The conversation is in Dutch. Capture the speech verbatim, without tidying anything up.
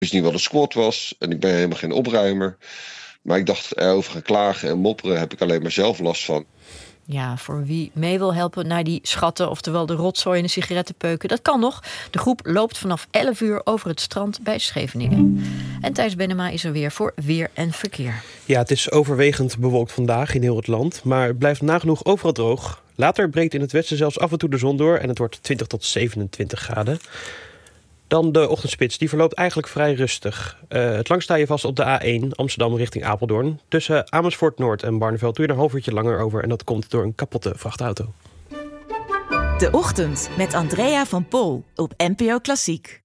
wist niet wat een squat was en ik ben helemaal geen opruimer. Maar ik dacht, erover gaan klagen en mopperen heb ik alleen maar zelf last van. Ja, voor wie mee wil helpen naar die schatten, oftewel de rotzooi en de sigarettenpeuken, dat kan nog. De groep loopt vanaf elf uur over het strand bij Scheveningen. En Thijs Bennema is er weer voor weer en verkeer. Ja, het is overwegend bewolkt vandaag in heel het land, maar het blijft nagenoeg overal droog. Later breekt in het westen zelfs af en toe de zon door en het wordt twintig tot zevenentwintig graden. Dan de ochtendspits, die verloopt eigenlijk vrij rustig. Uh, het langst sta je vast op de A één, Amsterdam richting Apeldoorn. Tussen Amersfoort Noord en Barneveld doe je er een half uurtje langer over en dat komt door een kapotte vrachtauto. De Ochtend met Andrea van Pol op N P O Klassiek.